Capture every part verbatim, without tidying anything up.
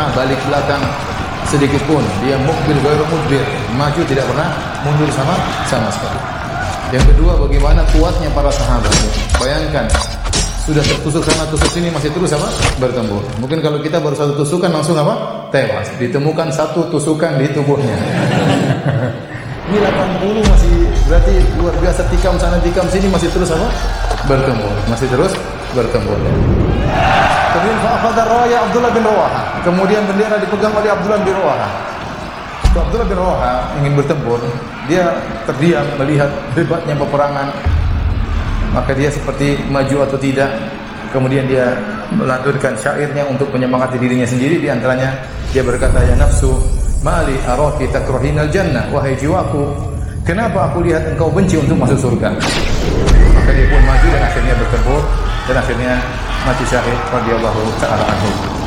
pernah balik belakang sedikit pun. Dia mukbil ghairu mudbir, maju tidak pernah mundur sama sama sekali. Yang kedua, bagaimana kuatnya para sahabat. Bayangkan, sudah tertusuk sana tusuk sini masih terus apa? Bertempur. Mungkin kalau kita baru satu tusukan langsung apa? Tewas. Ditemukan satu tusukan di tubuhnya. Ini delapan puluh masih berarti luar biasa, tikam sana tikam sini masih terus apa? Bertempur. Masih terus bertempur. Kemudian fa'akhadha raya Abdullah bin Rawaha. Kemudian bendera dipegang oleh Abdullah bin Rawaha. Abdullah bin Rawaha ingin bertempur, dia terdiam melihat hebatnya peperangan. Maka dia seperti maju atau tidak. Kemudian dia melantunkan syairnya untuk menyemangati dirinya sendiri. Di antaranya dia berkata, ya nafsu mali araki takrahinal jannah, wahai jiwaku, kenapa aku lihat engkau benci untuk masuk surga? Maka dia pun maju dan akhirnya bertempur dan akhirnya mati syahid radhiyallahu taala anhu.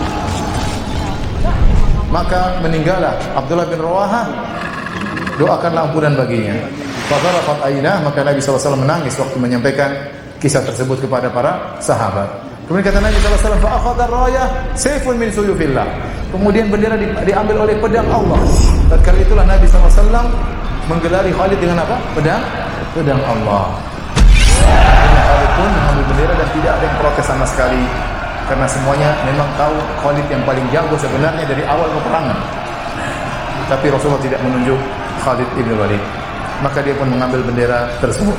Maka meninggallah Abdullah bin Rawaha, doakanlah ampunan baginya. Fadharafat ainah, maka Nabi sallallahu alaihi wasallam menangis waktu menyampaikan kisah tersebut kepada para sahabat. Kemudian kata Nabi sallallahu alaihi wasallam, fa akhadha ar-rayah sayfun min suyufillah. Kemudian bendera di, diambil oleh pedang Allah. Tatkala itulah Nabi sallallahu alaihi wasallam menggelari Khalid dengan apa? Pedang pedang Allah. Dan Khalid pun mengambil bendera dan tidak ada yang protes sama sekali. Karena semuanya memang tahu Khalid yang paling jago sebenarnya dari awal peperangan. Tapi Rasulullah tidak menunjuk Khalid ibn Walid. Maka dia pun mengambil bendera tersebut.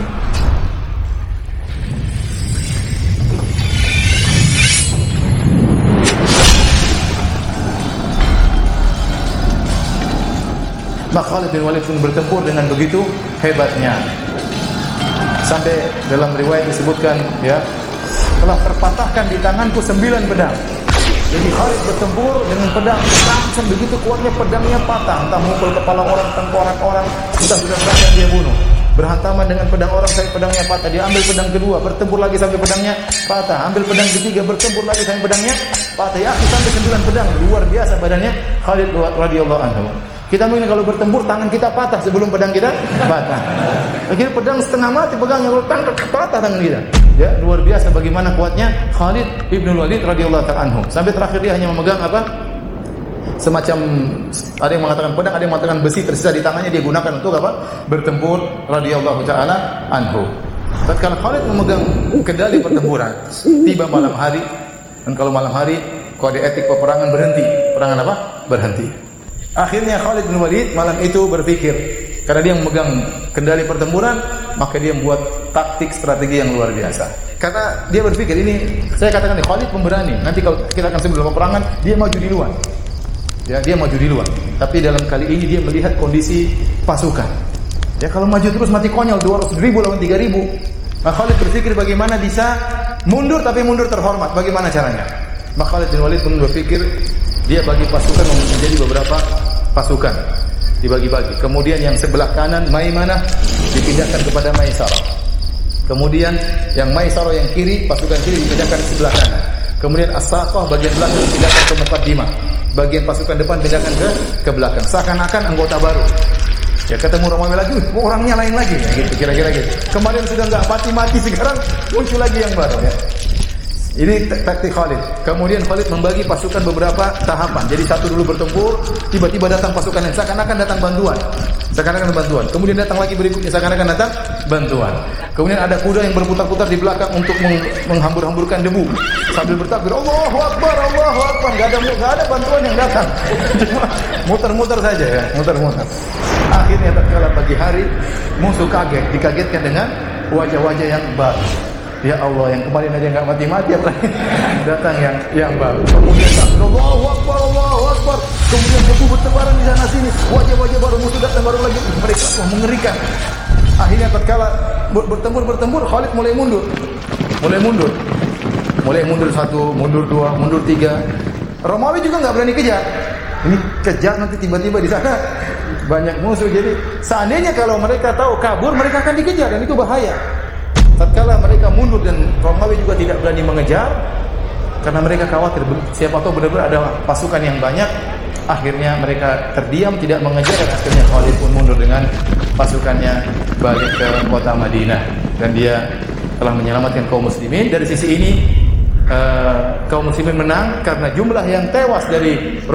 Maka Khalid bin Walid pun bertempur dengan begitu hebatnya. Sampai dalam riwayat disebutkan, ya, telah terpatahkan di tanganku sembilan pedang. Jadi Khalid bertempur dengan pedang langsung begitu kuatnya pedangnya patah, entah mukul kepala orang, tengkorak orang, entah sudah berhasil dia bunuh. Berhantaman dengan pedang orang sampai pedangnya patah. Dia ambil pedang kedua, bertempur lagi sampai pedangnya patah. Ambil pedang ketiga, bertempur lagi sampai pedangnya patah. Ya, sampai sembilan pedang. Luar biasa badannya Khalid radhiyallahu anhu. Kita mungkin kalau bertempur tangan kita patah sebelum pedang kita patah. Akhirnya pedang setengah mati pegangnya, kalau tangan patah tangan kita. Ya, luar biasa bagaimana kuatnya Khalid ibn Walid radhiyallahu ta'ala anhu. Sampai terakhir dia hanya memegang apa? Semacam, ada yang mengatakan pedang, ada yang mengatakan besi tersisa di tangannya, dia gunakan untuk apa? Bertempur radhiyallahu ta'ala anhu. Tatkala Khalid memegang kendali pertempuran, tiba malam hari, dan kalau malam hari kode etik peperangan berhenti. Peperangan apa? Berhenti. Akhirnya Khalid bin Walid malam itu berpikir, karena dia memegang kendali pertempuran, maka dia membuat taktik strategi yang luar biasa. Karena dia berpikir, ini saya katakan Khalid pemberani. Nanti kalau kita akan sebelum peperangan, dia maju di luar. Ya, dia maju di luar. Tapi dalam kali ini dia melihat kondisi pasukan. Ya, kalau maju terus mati konyol, dua ratus ribu lawan tiga ribu. Maka Khalid berpikir bagaimana bisa mundur tapi mundur terhormat. Bagaimana caranya? Maka Khalid bin Walid pun berpikir, dia bagi pasukan menjadi beberapa pasukan, dibagi-bagi. Kemudian yang sebelah kanan Maimanah dipindahkan kepada Maisarah. Kemudian yang Maisarah yang kiri, pasukan kiri dipindahkan ke sebelah kanan. Kemudian As-Saqah bagian belakang dipindahkan ke Muqaddimah. Bagian pasukan depan pindahkan ke ke belakang. Seakan-akan anggota baru. Ya, ketemu Romawi lagi, orangnya lain lagi ya, gitu kira-kira gitu. Kemarin sudah enggak mati-mati, sekarang muncul lagi yang baru ya. Ini taktik Khalid. Kemudian Khalid membagi pasukan beberapa tahapan. Jadi satu dulu bertempur, tiba-tiba datang pasukan yang seakan-akan datang bantuan. Seakan-akan bantuan. Kemudian datang lagi berikutnya, seakan-akan datang bantuan. Kemudian ada kuda yang berputar-putar di belakang untuk menghambur-hamburkan debu sambil bertakbir, Allahu Akbar, Allahu Akbar. Enggak ada enggak ada bantuan yang datang. Cuma muter-muter saja ya, muter-muter. Akhirnya tatkala pagi hari, musuh kaget, dikagetkan dengan wajah-wajah yang baru. Ya Allah, yang kemarin aja enggak mati-mati, apalagi datang yang yang baru. Kemudian Allahu Akbar, Allahu Akbar. Kemudian debu bertebaran di sana sini. Wajah-wajah baru, musuh datang baru lagi. Mereka wah, mengerikan. Akhirnya tatkala bertempur bertempur Khalid mulai mundur. Mulai mundur. Mulai mundur satu, mundur dua, mundur tiga. Romawi juga enggak berani kejar. Ini kejar nanti tiba-tiba di sana banyak musuh. Jadi seandainya kalau mereka tahu kabur, mereka akan dikejar dan itu bahaya. Tatkala mereka mundur dan Romawi juga tidak berani mengejar karena mereka khawatir siapa tahu benar-benar ada pasukan yang banyak. Akhirnya mereka terdiam tidak mengejar dan akhirnya Khalid pun mundur dengan pasukannya balik ke kota Madinah dan dia telah menyelamatkan kaum muslimin. Dari sisi ini uh, kaum muslimin menang karena jumlah yang tewas dari